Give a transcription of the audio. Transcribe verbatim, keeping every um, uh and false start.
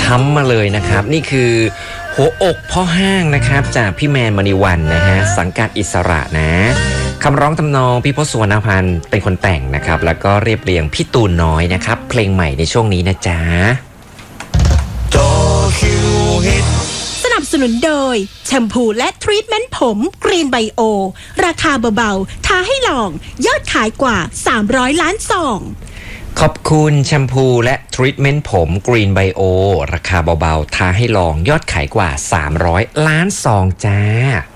ช้ำมาเลยนะครับนี่คือหัวอกพ่อห้างนะครับจากพี่แมนมณีวันนะฮะสังกัดอิสระนะคำร้องทำนองพี่พศสุวรรณพันธ์เป็นคนแต่งนะครับแล้วก็เรียบเรียงพี่ตูนน้อยนะครับเพลงใหม่ในช่วงนี้นะจ๊ะสนับสนุนโดยแชมพูและทรีทเมนต์ผมกรีนไบโอราคาเบาๆท้าให้ลองยอดขายกว่าสามร้อยล้านซองขอบคุณแชมพูและทรีทเมนต์ผมกรีนไบโอราคาเบาๆท้าให้ลองยอดขายกว่าสามร้อยล้านซองจ้า